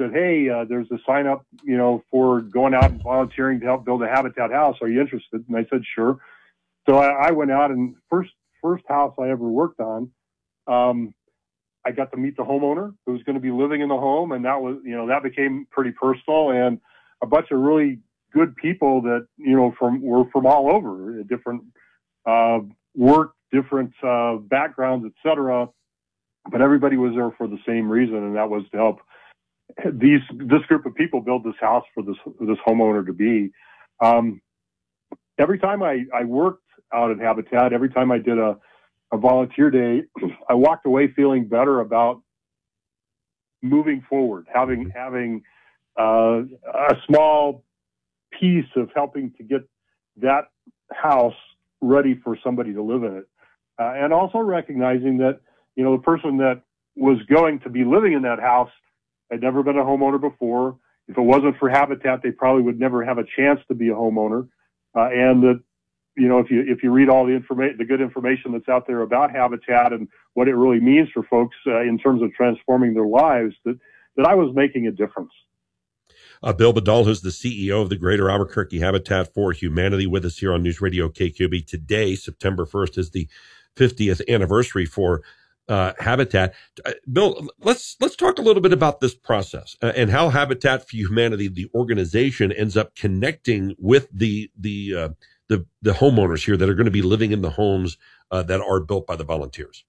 said, "Hey, there's a sign up, for going out and volunteering to help build a Habitat house. Are you interested?" And I said, "Sure." So I went out, and first house I ever worked on, I got to meet the homeowner who was going to be living in the home, and that was, that became pretty personal, and a bunch of really good people that were from all over, different work, different backgrounds, etc. But everybody was there for the same reason, and that was to help this group of people build this house for this homeowner to be. Every time I worked out at Habitat, every time I did a volunteer day, I walked away feeling better about moving forward, having a small piece of helping to get that house ready for somebody to live in it, and also recognizing that the person that was going to be living in that house had never been a homeowner before. If it wasn't for Habitat, they probably would never have a chance to be a homeowner, and that if you read all the good information that's out there about Habitat and what it really means for folks in terms of transforming their lives, that I was making a difference. Bill Bedall, who's the CEO of the Greater Albuquerque Habitat for Humanity, with us here on News Radio KQB. Today, September 1st, is the 50th anniversary for Habitat. Bill, let's talk a little bit about this process and how Habitat for Humanity, the organization, ends up connecting with the homeowners here that are going to be living in the homes that are built by the volunteers.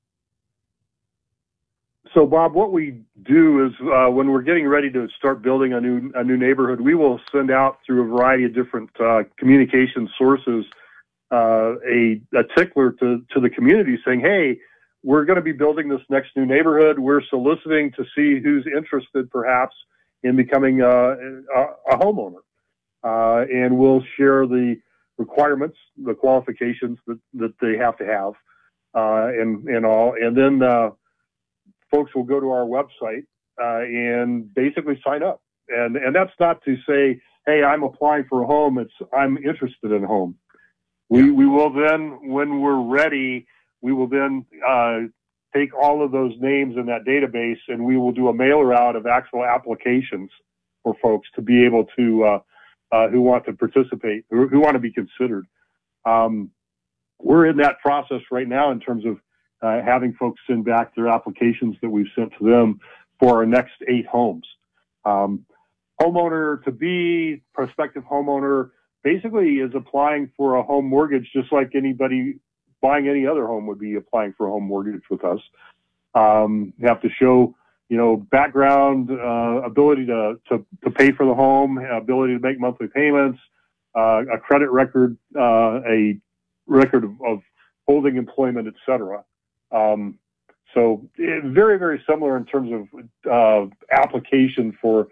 So, Bob, what we do is when we're getting ready to start building a new neighborhood, we will send out through a variety of different communication sources a tickler to the community saying, "Hey, we're going to be building this next new neighborhood. We're soliciting to see who's interested, perhaps, in becoming a homeowner, and we'll share the requirements, the qualifications that they have to have, and all, and then." Folks will go to our website and basically sign up. And that's not to say, "Hey, I'm applying for a home." It's, "I'm interested in a home." We will then, when we're ready, we will then take all of those names in that database, and we will do a mailer out of actual applications for folks to be able to, who want to participate, who want to be considered. We're in that process right now in terms of having folks send back their applications that we've sent to them for our next 8 homes. Homeowner to be, prospective homeowner, basically is applying for a home mortgage just like anybody buying any other home would be applying for a home mortgage with us. You have to show, background, ability to pay for the home, ability to make monthly payments, a credit record, a record of holding employment, etc. So very, very similar in terms of application for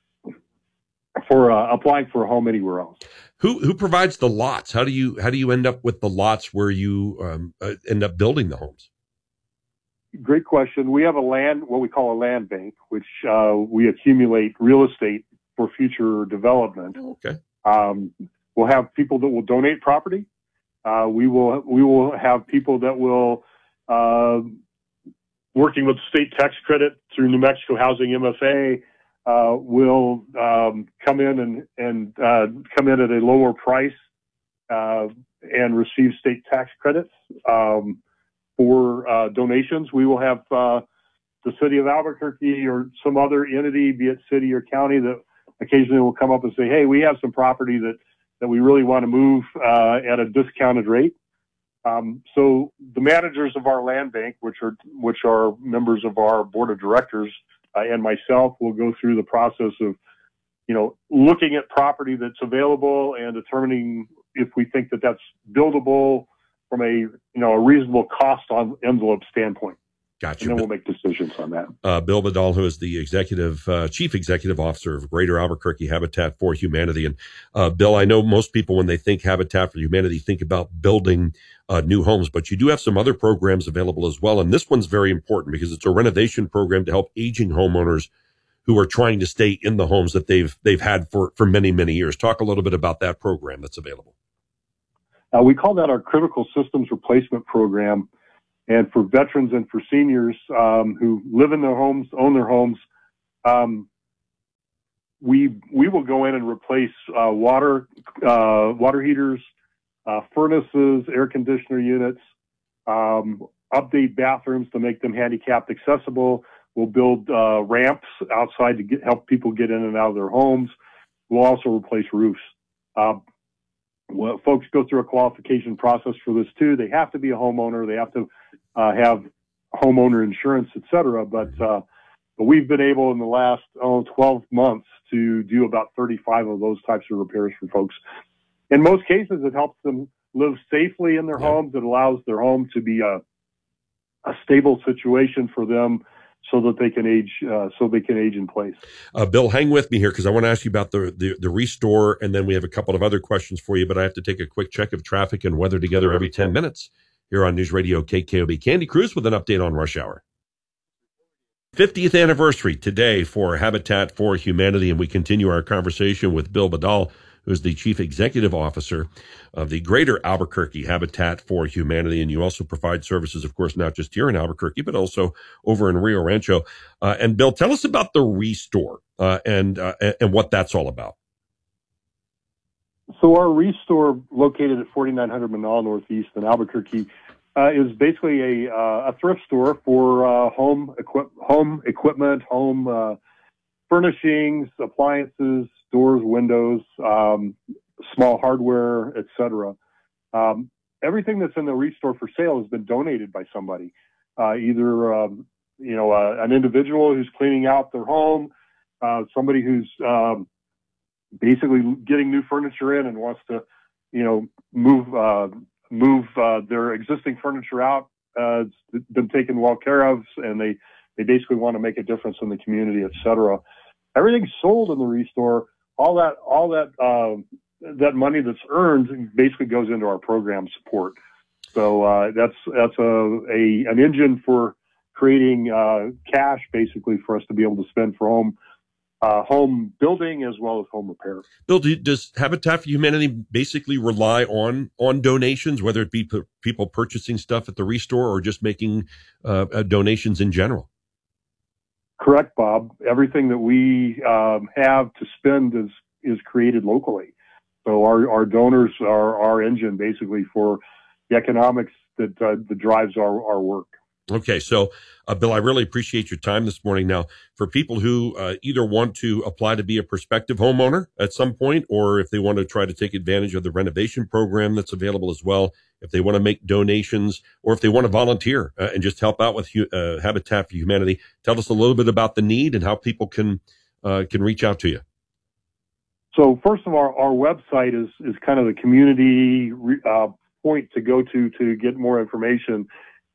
applying for a home anywhere else. Who provides the lots? How do you end up with the lots where you end up building the homes? Great question. We have what we call a land bank, which we accumulate real estate for future development. Okay. We'll have people that will donate property. We will have people that will, working with state tax credit through New Mexico Housing MFA, will come in and come in at a lower price and receive state tax credits for donations. We will have the city of Albuquerque or some other entity, be it city or county, that occasionally will come up and say, "Hey, we have some property that we really want to move at a discounted rate." So the managers of our land bank, which are members of our board of directors, and myself, will go through the process of, looking at property that's available and determining if we think that that's buildable from a reasonable cost on envelope standpoint. Gotcha. And then we'll make decisions on that. Bill Bedall, who is the chief executive officer of Greater Albuquerque Habitat for Humanity. And Bill, I know most people, when they think Habitat for Humanity, think about building new homes, but you do have some other programs available as well. And this one's very important because it's a renovation program to help aging homeowners who are trying to stay in the homes that they've had for many, many years. Talk a little bit about that program that's available. We call that our Critical Systems Replacement Program. And for veterans and for seniors who live in their homes, own their homes, we will go in and replace water heaters, furnaces, air conditioner units, update bathrooms to make them handicapped accessible. We'll build ramps outside to help people get in and out of their homes. We'll also replace roofs. Folks go through a qualification process for this too. They have to be a homeowner. They have to have homeowner insurance, et cetera. But we've been able in the last 12 months to do about 35 of those types of repairs for folks. In most cases, it helps them live safely in their homes. It allows their home to be a stable situation for them, so that they can age in place. Bill, hang with me here because I want to ask you about the restore, and then we have a couple of other questions for you. But I have to take a quick check of traffic and weather together every 10 minutes here on News Radio KKOB. Candy Cruz with an update on rush hour. 50th anniversary today for Habitat for Humanity, and we continue our conversation with Bill Badal, who is the Chief Executive Officer of the Greater Albuquerque Habitat for Humanity. And you also provide services, of course, not just here in Albuquerque, but also over in Rio Rancho. And Bill, tell us about the Restore and what that's all about. So our Restore, located at 4900 Manal Northeast in Albuquerque, is basically a thrift store for home equipment, home furnishings, appliances, doors, windows, small hardware, etc. Everything that's in the Restore for sale has been donated by somebody, either an individual who's cleaning out their home, somebody who's basically getting new furniture in and wants to, move their existing furniture out. It's been taken well care of, and they basically want to make a difference in the community, etc. Everything's sold in the Restore. All that money that's earned basically goes into our program support. So that's an engine for creating cash, basically, for us to be able to spend for home building as well as home repair. Bill, does Habitat for Humanity basically rely on donations, whether it be people purchasing stuff at the Restore or just making donations in general? Correct, Bob. Everything that we have to spend is created locally. So our donors are our engine, basically, for the economics that drives our work. Okay, so Bill, I really appreciate your time this morning. Now, for people who either want to apply to be a prospective homeowner at some point, or if they want to try to take advantage of the renovation program that's available as well, if they want to make donations, or if they want to volunteer and just help out with Habitat for Humanity, tell us a little bit about the need and how people can reach out to you. So first of all, our website is kind of the community point to go to get more information.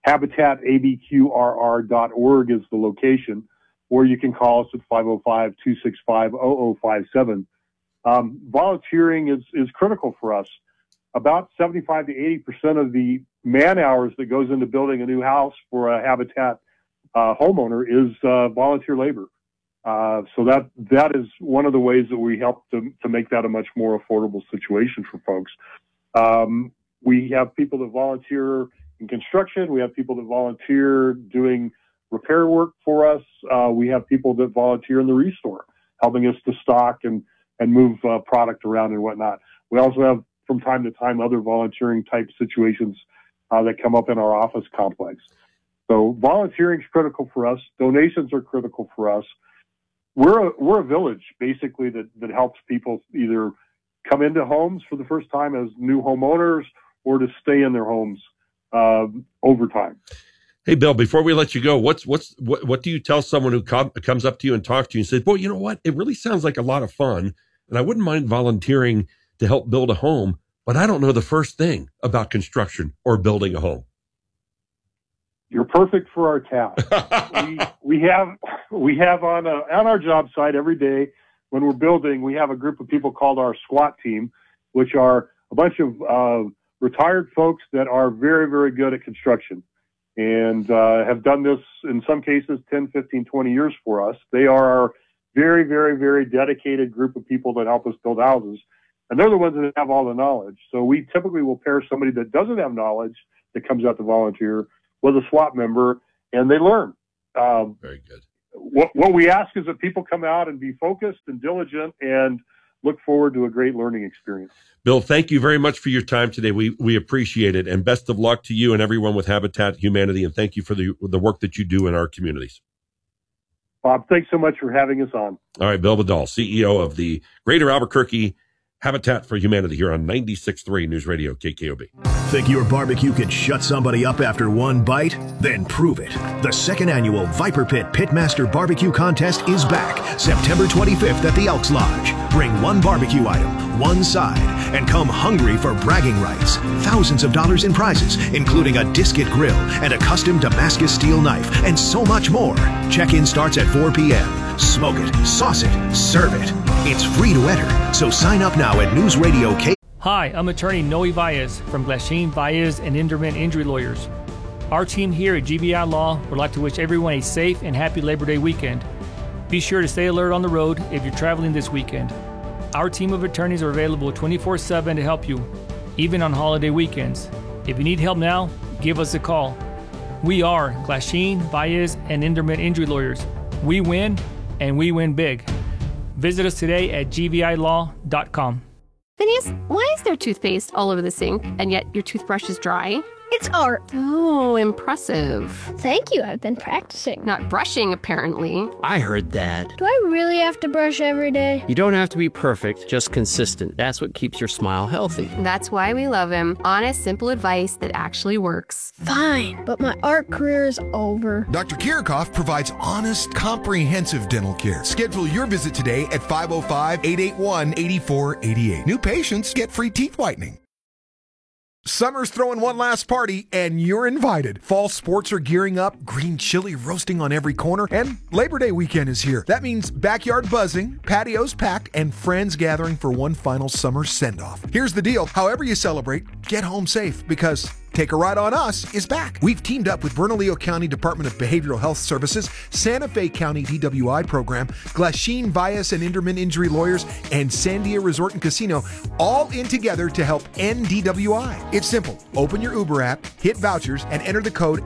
HabitatABQRR.org is the location, or you can call us at 505-265-0057. Volunteering is critical for us. About 75 to 80% of the man hours that goes into building a new house for a Habitat homeowner is volunteer labor. So that is one of the ways that we help to make that a much more affordable situation for folks. We have people that volunteer in construction. We have people that volunteer doing repair work for us. We have people that volunteer in the Restore, helping us to stock and move product around and whatnot. We also have, from time to time, other volunteering type situations that come up in our office complex. So volunteering is critical for us. Donations are critical for us. We're a village, basically, that helps people either come into homes for the first time as new homeowners or to stay in their homes over time. Hey, Bill, before we let you go, what do you tell someone who comes up to you and talks to you and says, boy, you know what? It really sounds like a lot of fun, and I wouldn't mind volunteering to help build a home, but I don't know the first thing about construction or building a home. You're perfect for our task. we have on our job site every day when we're building, we have a group of people called our SWAT team, which are a bunch of retired folks that are very, very good at construction and have done this in some cases 10, 15, 20 years for us. They are our very, very, very dedicated group of people that help us build houses. And they're the ones that have all the knowledge. So we typically will pair somebody that doesn't have knowledge that comes out to volunteer with a SWAT member, and they learn. Very good. what we ask is that people come out and be focused and diligent and look forward to a great learning experience. Bill, thank you very much for your time today. We appreciate it, and best of luck to you and everyone with Habitat Humanity, and thank you for the work that you do in our communities. Bob, thanks so much for having us on. All right, Bill Bedall, CEO of the Greater Albuquerque Habitat for Humanity here on 96.3 News Radio KKOB. Think your barbecue can shut somebody up after one bite? Then prove it. The second annual Viper Pit Pitmaster Barbecue Contest is back September 25th at the Elks Lodge. Bring one barbecue item, one side, and come hungry for bragging rights. Thousands of dollars in prizes, including a Disket grill and a custom Damascus steel knife, and so much more. Check-in starts at 4 p.m. Smoke it, sauce it, serve it. It's free to enter, so sign up now at News Radio K. Hi, I'm attorney Noe Valles from Glasheen, Valles, and Inderman Injury Lawyers. Our team here at GBI Law would like to wish everyone a safe and happy Labor Day weekend. Be sure to stay alert on the road if you're traveling this weekend. Our team of attorneys are available 24/7 to help you, even on holiday weekends. If you need help now, give us a call. We are Glasheen, Valles, and Inderman Injury Lawyers. We win, and we win big. Visit us today at gvilaw.com. Phineas, why is there toothpaste all over the sink, and yet your toothbrush is dry? It's art. Oh, impressive. Thank you, I've been practicing. Not brushing, apparently. I heard that. Do I really have to brush every day? You don't have to be perfect, just consistent. That's what keeps your smile healthy. That's why we love him. Honest, simple advice that actually works. Fine, but my art career is over. Dr. Kirchhoff provides honest, comprehensive dental care. Schedule your visit today at 505-881-8488. New patients get free teeth whitening. Summer's throwing one last party, and you're invited. Fall sports are gearing up, green chili roasting on every corner, and Labor Day weekend is here. That means backyard buzzing, patios packed, and friends gathering for one final summer send-off. Here's the deal. However you celebrate, get home safe, because Take a Ride on Us is back. We've teamed up with Bernalillo County Department of Behavioral Health Services, Santa Fe County DWI Program, Glasheen, Valles, and Inderman Injury Lawyers, and Sandia Resort and Casino, all in together to help end DWI. It's simple. Open your Uber app, hit vouchers, and enter the code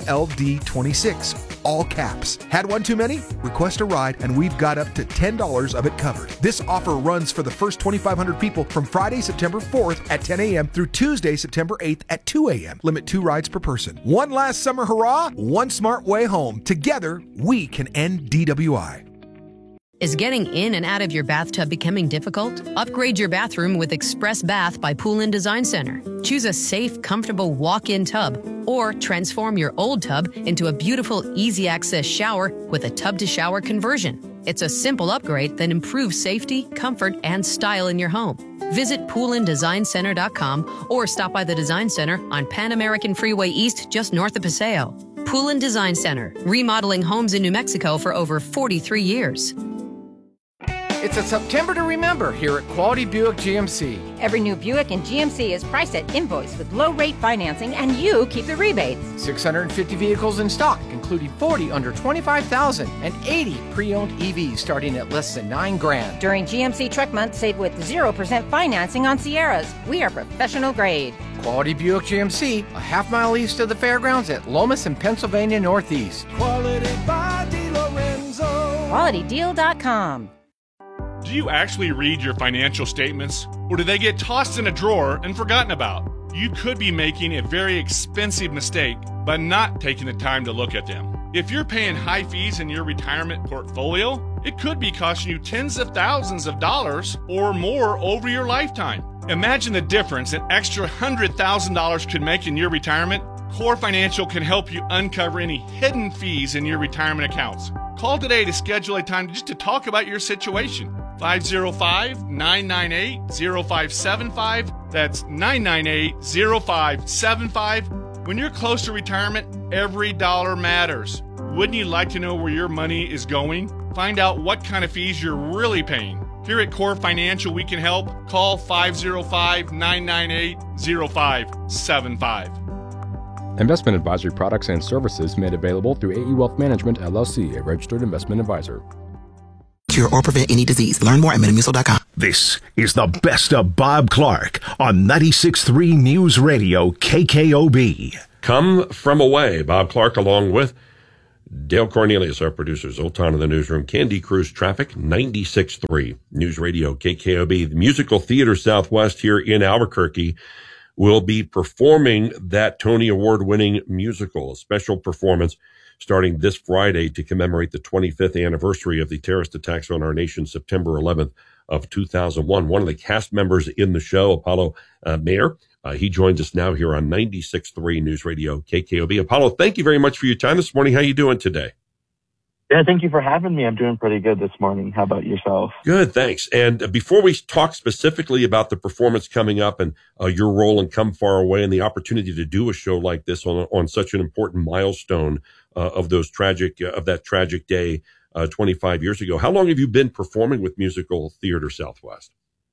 NMLD26. All caps. Had one too many? Request a ride, and we've got up to $10 of it covered. This offer runs for the first 2,500 people from Friday, September 4th at 10 a.m. through Tuesday, September 8th at 2 a.m. Limit 2 rides per person. One last summer hurrah, one smart way home. Together, we can end DWI. Is getting in and out of your bathtub becoming difficult? Upgrade your bathroom with Express Bath by Poolin Design Center. Choose a safe, comfortable walk-in tub, or transform your old tub into a beautiful, easy-access shower with a tub-to-shower conversion. It's a simple upgrade that improves safety, comfort, and style in your home. Visit PoolinDesignCenter.com or stop by the Design Center on Pan American Freeway East, just north of Paseo. Poolin Design Center, remodeling homes in New Mexico for over 43 years. It's a September to remember here at Quality Buick GMC. Every new Buick in GMC is priced at invoice with low-rate financing, and you keep the rebates. 650 vehicles in stock, including 40 under $25,000 and 80 pre-owned EVs starting at less than $9,000. During GMC Truck Month, save with 0% financing on Sierras. We are professional grade. Quality Buick GMC, a half-mile east of the fairgrounds at Lomas and Pennsylvania Northeast. Quality by DeLorenzo. QualityDeal.com. Do you actually read your financial statements, or do they get tossed in a drawer and forgotten about? You could be making a very expensive mistake by not taking the time to look at them. If you're paying high fees in your retirement portfolio, it could be costing you tens of thousands of dollars or more over your lifetime. Imagine the difference an extra $100,000 could make in your retirement. Core Financial can help you uncover any hidden fees in your retirement accounts. Call today to schedule a time just to talk about your situation. 505-998-0575. That's 998-0575. When you're close to retirement, every dollar matters. Wouldn't you like to know where your money is going? Find out what kind of fees you're really paying. Here at Core Financial, we can help. Call 505-998-0575. Investment advisory products and services made available through AE Wealth Management, LLC, a registered investment advisor. Cure or prevent any disease. Learn more at Metamucil.com. This is the best of Bob Clark on 96.3 News Radio KKOB. Come from away. Bob Clark along with Dale Cornelius, our producer, Zoltan in the newsroom, Candy Cruz Traffic, 96.3 News Radio KKOB. The Musical Theater Southwest here in Albuquerque will be performing that Tony Award-winning musical, a special performance starting this Friday to commemorate the 25th anniversary of the terrorist attacks on our nation, September 11th of 2001. One of the cast members in the show, Apollo Mayer, he joins us now here on 96.3 News Radio KKOB. Apollo, thank you very much for your time this morning. How are you doing today? Yeah, thank you for having me. I'm doing pretty good this morning. How about yourself? Good, thanks. And before we talk specifically about the performance coming up and your role in Come Far Away and the opportunity to do a show like this on such an important milestone of that tragic day 25 years ago, how long have you been performing with Musical Theater Southwest?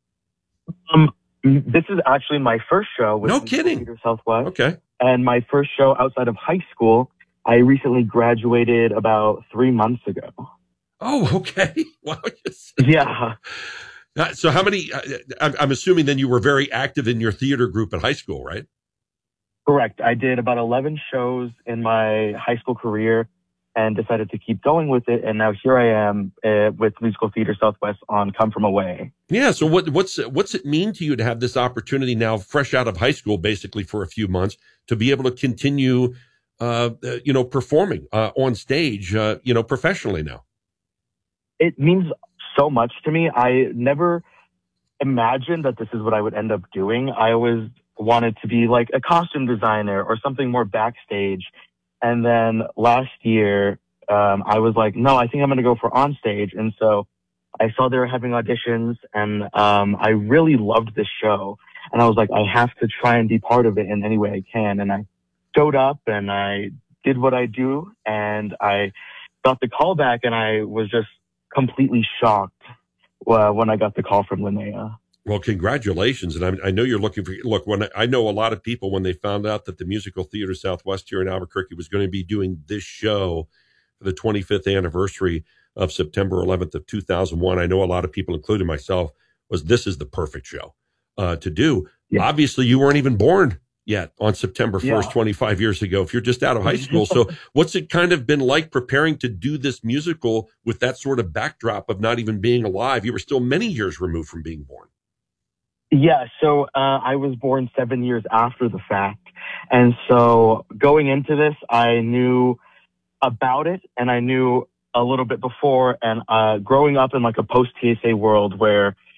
This is actually my first show with Musical Theater Southwest. Okay. And my first show outside of high school. I recently graduated about 3 months ago. Oh, okay. Wow. Yeah. So how many, I'm assuming then you were very active in your theater group at high school, right? Correct. I did about 11 shows in my high school career and decided to keep going with it. And now here I am with Musical Theater Southwest on Come From Away. Yeah. So what's it mean to you to have this opportunity now, fresh out of high school, basically for a few months, to be able to continue performing on stage, professionally now? It means so much to me. I never imagined that this is what I would end up doing. I always wanted to be like a costume designer or something more backstage. And then last year, I was like, no, I think I'm going to go for on stage. And so I saw they were having auditions and I really loved this show. And I was like, I have to try and be part of it in any way I can. And I showed up and I did what I do and I got the call back and I was just completely shocked when I got the call from Linnea. Well, congratulations. And I know you're looking for, I know a lot of people when they found out that the Musical Theater Southwest here in Albuquerque was going to be doing this show for the 25th anniversary of September 11th of 2001. I know a lot of people, including myself, this is the perfect show to do. Yeah. Obviously, you weren't even born yet on September 1st, 25 years ago, if you're just out of high school. So what's it kind of been like preparing to do this musical with that sort of backdrop of not even being alive? You were still many years removed from being born. Yeah, so I was born 7 years after the fact. And so going into this, I knew about it and I knew a little bit before. And growing up in like a post-TSA world where